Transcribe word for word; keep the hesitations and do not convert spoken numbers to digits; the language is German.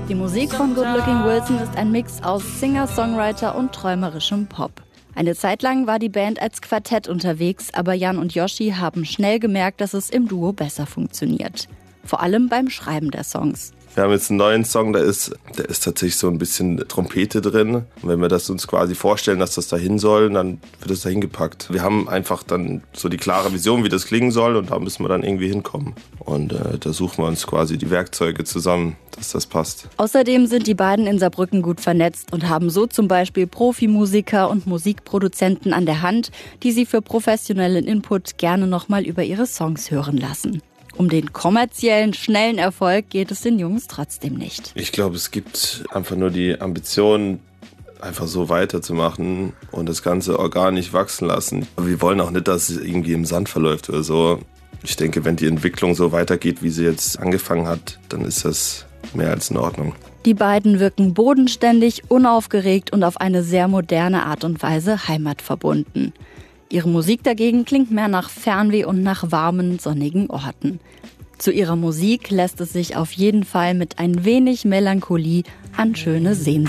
Die Musik von Good Looking Wilson ist ein Mix aus Singer, Songwriter und träumerischem Pop. Eine Zeit lang war die Band als Quartett unterwegs, aber Jan und Yoshi haben schnell gemerkt, dass es im Duo besser funktioniert. Vor allem beim Schreiben der Songs. Wir haben jetzt einen neuen Song, da ist, da ist tatsächlich so ein bisschen Trompete drin. Und wenn wir das uns quasi vorstellen, dass das dahin soll, dann wird es dahin gepackt. Wir haben einfach dann so die klare Vision, wie das klingen soll, und da müssen wir dann irgendwie hinkommen. Und äh, da suchen wir uns quasi die Werkzeuge zusammen, dass das passt. Außerdem sind die beiden in Saarbrücken gut vernetzt und haben so zum Beispiel Profimusiker und Musikproduzenten an der Hand, die sie für professionellen Input gerne nochmal über ihre Songs hören lassen. Um den kommerziellen, schnellen Erfolg geht es den Jungs trotzdem nicht. Ich glaube, es gibt einfach nur die Ambition, einfach so weiterzumachen und das Ganze organisch wachsen lassen. Aber wir wollen auch nicht, dass es irgendwie im Sand verläuft oder so. Ich denke, wenn die Entwicklung so weitergeht, wie sie jetzt angefangen hat, dann ist das mehr als in Ordnung. Die beiden wirken bodenständig, unaufgeregt und auf eine sehr moderne Art und Weise heimatverbunden. Ihre Musik dagegen klingt mehr nach Fernweh und nach warmen, sonnigen Orten. Zu ihrer Musik lässt es sich auf jeden Fall mit ein wenig Melancholie an schöne Sehnsucht